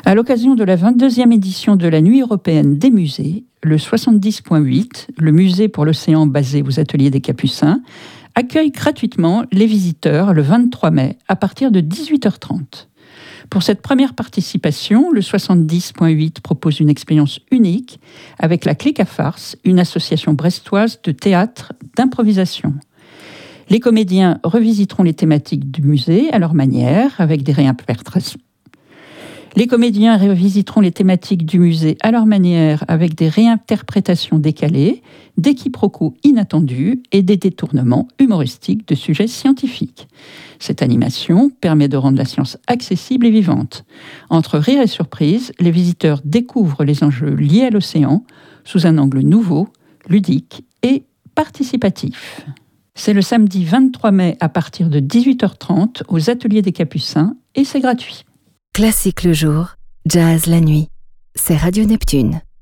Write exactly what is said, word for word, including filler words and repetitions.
À l'occasion de la vingt-deuxième édition de la Nuit européenne des musées, le soixante-dix virgule huit, le musée pour l'océan basé aux Ateliers des Capucins, accueille gratuitement les visiteurs le vingt-trois mai à partir de dix-huit heures trente. Pour cette première participation, le soixante-dix virgule huit propose une expérience unique avec la Clique à Farce, une association brestoise de théâtre d'improvisation. Les comédiens revisiteront les thématiques du musée à leur manière, avec des réinterprétations. Les comédiens revisiteront les thématiques du musée à leur manière, avec des réinterprétations décalées, des quiproquos inattendus et des détournements humoristiques de sujets scientifiques. Cette animation permet de rendre la science accessible et vivante. Entre rire et surprise, les visiteurs découvrent les enjeux liés à l'océan sous un angle nouveau, ludique et participatif. C'est le samedi vingt-trois mai à partir de dix-huit heures trente aux Ateliers des Capucins et c'est gratuit. Classique le jour, jazz la nuit. C'est Radio Neptune.